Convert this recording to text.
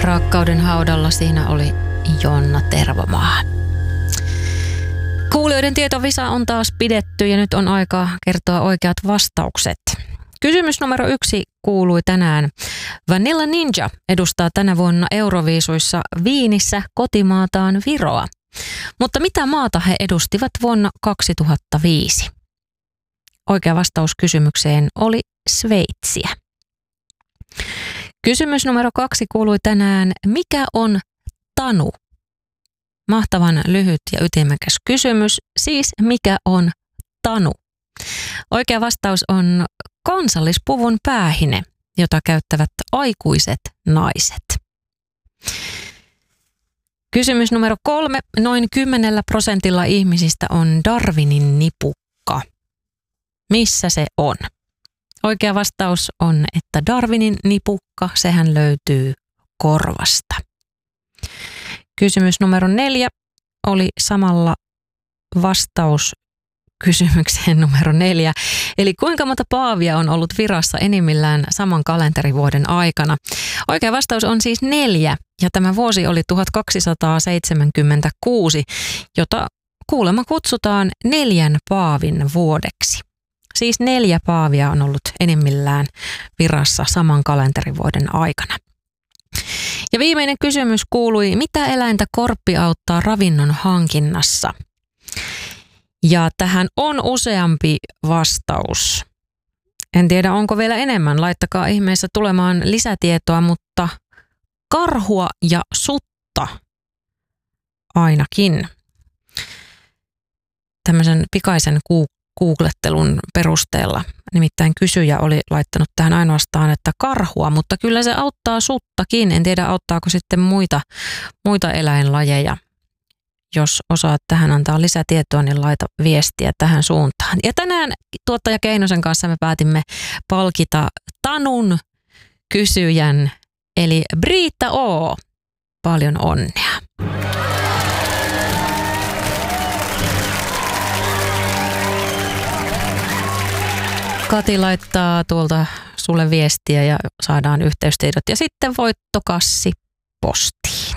Rakkauden haudalla siinä oli Jonna Tervomaa. Kuulijoiden tietovisa on taas pidetty ja nyt on aika kertoa oikeat vastaukset. Kysymys numero 1 kuului tänään. Vanilla Ninja edustaa tänä vuonna Euroviisuissa Viinissä kotimaataan Viroa. Mutta mitä maata he edustivat vuonna 2005? Oikea vastaus kysymykseen oli Sveitsiä. Kysymys numero 2 kuului tänään. Mikä on tanu? Mahtavan lyhyt ja ytimekäs kysymys. Siis mikä on tanu? Oikea vastaus on kansallispuvun päähine, jota käyttävät aikuiset naiset. Kysymys numero 3. Noin 10% ihmisistä on Darwinin nipukka. Missä se on? Oikea vastaus on, että Darwinin nipukka, sehän löytyy korvasta. Kysymys numero 4 oli samalla vastaus kysymykseen numero 4. Eli kuinka monta paavia on ollut virassa enimmillään saman kalenterivuoden aikana? Oikea vastaus on siis 4 ja tämä vuosi oli 1276, jota kuulemma kutsutaan 4 paavin vuodeksi. Siis 4 paavia on ollut enimmillään virassa saman kalenterivuoden aikana. Ja viimeinen kysymys kuului, mitä eläintä korppi auttaa ravinnon hankinnassa? Ja tähän on useampi vastaus. En tiedä, onko vielä enemmän. Laittakaa ihmeessä tulemaan lisätietoa, mutta karhua ja sutta ainakin. Tämmöisen pikaisen googlettelun perusteella. Nimittäin kysyjä oli laittanut tähän ainoastaan, että karhua, mutta kyllä se auttaa suttakin. En tiedä, auttaako sitten muita eläinlajeja. Jos osaat tähän antaa lisätietoa, niin laita viestiä tähän suuntaan. Ja tänään tuottaja Keinosen kanssa me päätimme palkita Tanun kysyjän, eli Britta O. Paljon onnea. Kati laittaa tuolta sulle viestiä ja saadaan yhteystiedot ja sitten voittokassi postiin.